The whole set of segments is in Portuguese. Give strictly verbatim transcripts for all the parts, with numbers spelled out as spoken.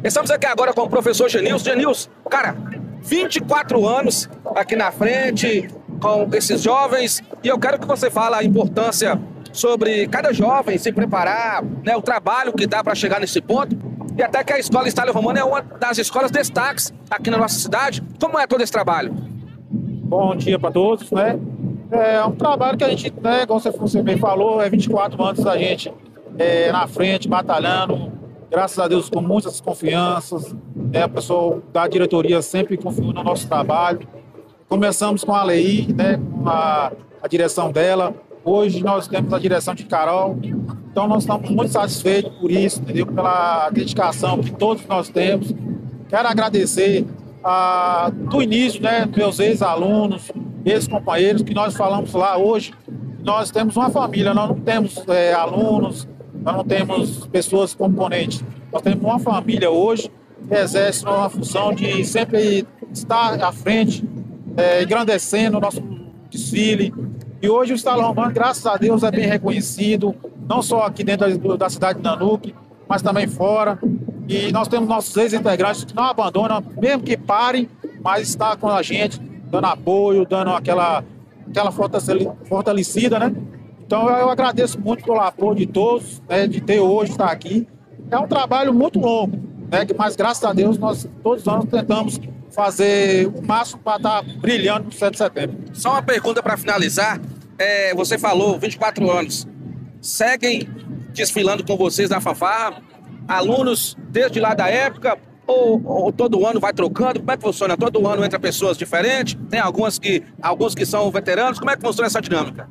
Estamos aqui agora com o professor Genilson. Genilson, cara, vinte e quatro anos aqui na frente com esses jovens, e eu quero que você fale a importância sobre cada jovem se preparar, né, o trabalho que dá para chegar nesse ponto, e até que a Escola Estálio Romano é uma das escolas destaques aqui na nossa cidade. Como é todo esse trabalho? Bom dia para todos, né? É um trabalho que a gente, né, como você bem falou, é vinte e quatro anos da gente é, na frente, batalhando, graças a Deus com muitas confianças, né, a pessoa da diretoria sempre confiou no nosso trabalho. Começamos com a Lei, né, com a, a direção dela. Hoje nós temos a direção de Carol, então nós estamos muito satisfeitos por isso, entendeu? Pela dedicação que todos nós temos. Quero agradecer a, do início, né, meus ex-alunos, ex-companheiros, que nós falamos lá hoje. Nós temos uma família, nós não temos é, alunos, nós não temos pessoas componentes. Nós temos uma família hoje que exerce uma função de sempre estar à frente, é, engrandecendo o nosso desfile. E hoje o Estálio Romano, graças a Deus, é bem reconhecido, não só aqui dentro da, da cidade de Nanuque, mas também fora. E nós temos nossos ex-integrantes que não abandonam, mesmo que parem, mas está com a gente, dando apoio, dando aquela, aquela fortalecida, né? Então eu agradeço muito pelo apoio de todos, né, de ter hoje, estar aqui. É um trabalho muito longo, né, mas graças a Deus nós todos nós tentamos fazer o máximo para estar brilhando no sete de setembro. Só uma pergunta para finalizar. É, você falou, vinte e quatro anos. Seguem desfilando com vocês na fanfarra? Alunos desde lá da época? Ou, ou todo ano vai trocando? Como é que funciona? Todo ano entra pessoas diferentes? Tem algumas que, alguns que são veteranos? Como é que funciona essa dinâmica?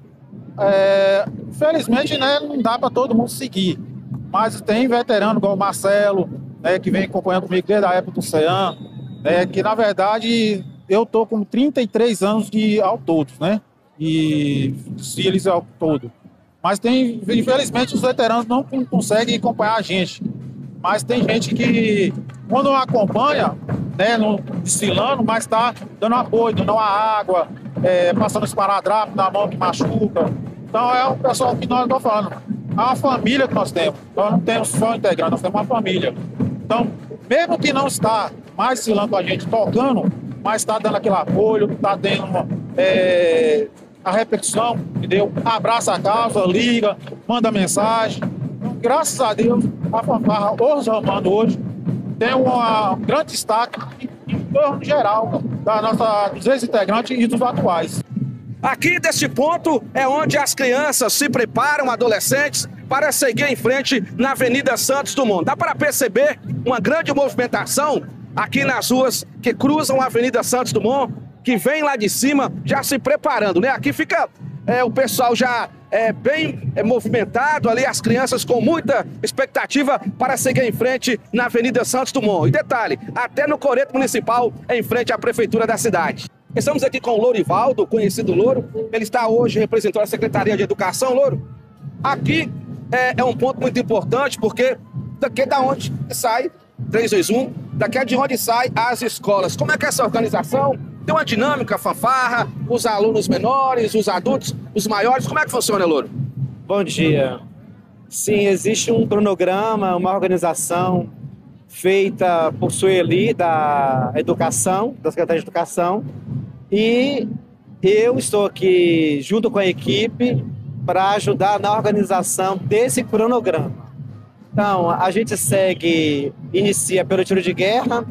É, felizmente, né, não dá para todo mundo seguir. Mas tem veterano igual o Marcelo, né, que vem acompanhando comigo desde a época do CEAM. É, que na verdade eu tô com trinta e três anos de ao todo, né? E desfiles ao todo. Mas tem, infelizmente, os veteranos não conseguem acompanhar a gente. Mas tem gente que, quando acompanha, né, no, desfilando, mas tá dando apoio, dando uma água, é, passando esparadrapo na mão que machuca. Então é o pessoal que nós estamos falando. É uma família que nós temos. Nós não temos só integrante, nós temos uma família. Então, mesmo que não está mais desfilando com a gente, tocando, mas está dando aquele apoio, está dando é, a repercussão, entendeu? Abraça a causa, liga, manda mensagem. Então, graças a Deus, a fanfarra Os Romano hoje tem uma, um grande destaque em torno geral da nossa, dos ex-integrantes e dos atuais. Aqui deste ponto é onde as crianças se preparam, adolescentes, para seguir em frente na Avenida Santos Dumont. Dá para perceber uma grande movimentação aqui nas ruas que cruzam a Avenida Santos Dumont, que vem lá de cima já se preparando, né? Aqui fica é, o pessoal já é, bem é, movimentado ali, as crianças com muita expectativa para seguir em frente na Avenida Santos Dumont. E detalhe, até no Coreto Municipal, em frente à Prefeitura da cidade. Estamos aqui com o Lourivaldo, conhecido Louro. Ele está hoje representando a Secretaria de Educação, Louro. Aqui é, é um ponto muito importante, porque daqui é da onde sai, três, dois, um, daqui é de onde sai as escolas. Como é que é essa organização? Tem uma dinâmica, fanfarra, os alunos menores, os adultos, os maiores, como é que funciona, Louro? Bom dia. Sim, existe um cronograma, uma organização feita por Sueli, da Educação, da Secretaria de Educação, e eu estou aqui junto com a equipe para ajudar na organização desse cronograma. Então, a gente segue, inicia pelo tiro de guerra,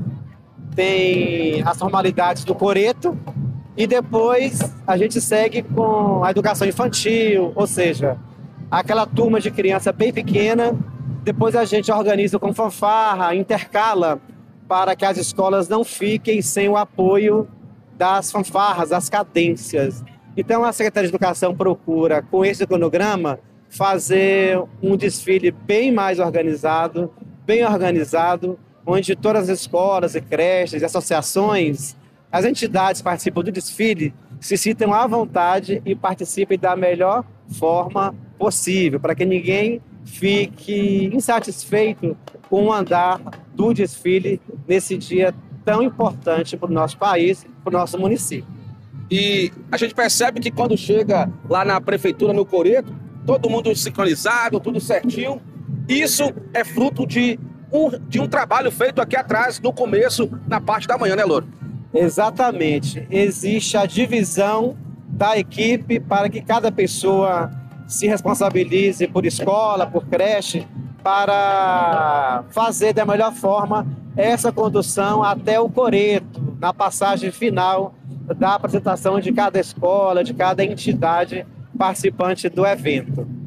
tem as formalidades do coreto, e depois a gente segue com a educação infantil, ou seja, aquela turma de criança bem pequena. Depois a gente organiza com fanfarra, intercala, para que as escolas não fiquem sem o apoio das fanfarras, das cadências. Então a Secretaria de Educação procura, com esse cronograma, fazer um desfile bem mais organizado, bem organizado, onde todas as escolas e creches, associações, as entidades que participam do desfile se sintam à vontade e participem da melhor forma possível, para que ninguém fique insatisfeito com o andar do desfile nesse dia tão importante para o nosso país, para o nosso município. E a gente percebe que quando chega lá na prefeitura, no Coreto, todo mundo sincronizado, tudo certinho. Isso é fruto de um, de um trabalho feito aqui atrás, no começo, na parte da manhã, né, Louro? Exatamente. Existe a divisão da equipe para que cada pessoa se responsabilize por escola, por creche, para fazer da melhor forma essa condução até o coreto, na passagem final da apresentação de cada escola, de cada entidade participante do evento.